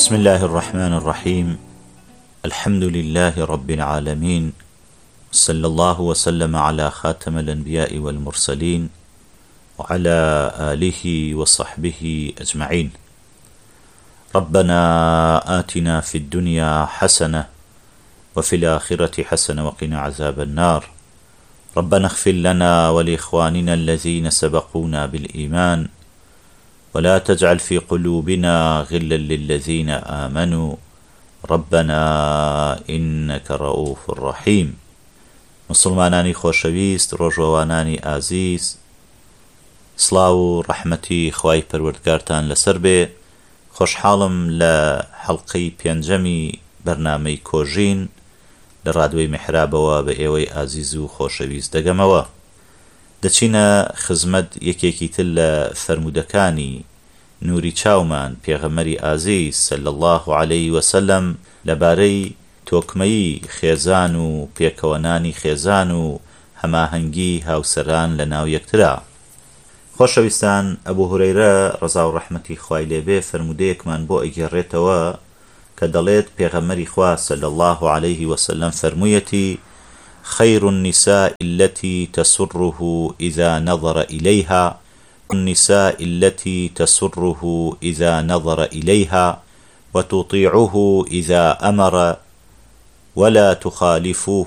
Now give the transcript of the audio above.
بسم الله الرحمن الرحيم. الحمد لله رب العالمين، صلى الله وسلم على خاتم الأنبياء والمرسلين وعلى آله وصحبه أجمعين. ربنا آتنا في الدنيا حسنة وفي الآخرة حسنة وقنا عذاب النار. ربنا اغفر لنا ولإخواننا الذين سبقونا بالإيمان ولا تجعل في قلوبنا غلا للذين آمنوا ربنا إنك رؤوف رحيم. مسلمانانی خۆشەویست، ڕۆژەوانانی ئازیز، سڵاو و ڕەحمەتی خوای پەروەردگارتان لەسەر بێ. خۆشحاڵم لە حەڵقەی پێنجەمی بەرنامەی کۆژین لە ڕادیۆی میحرابەوە بە ئێوەی ئازیز و خۆشەویست دەگەمەوە. دەچینە خزمەت یەکێکی تر لە فەرمودەکانی نوری چاومان پێغەمبەری ئازیز صلی الله علیه وسلم لەبارەی تۆکمەی خێزان و پێکەوەنانی خێزان و هەماهەنگی هاوسەران لە ناو یەکترا. خۆشەویستان، ئەبوو هورەیرە ڕەزا و ڕەحمەتی خوای لێبێ فەرمودەیەکمان بۆ ئەگێڕێتەوە کە دەڵێت پێغەمبەری خوا صلی الله علیه وسلم فەرموویەتی: خير النساء التي تسره إذا نظر إليها النساء التي تسره إذا نظر إليها وتطيعه إذا أمر ولا تخالفوه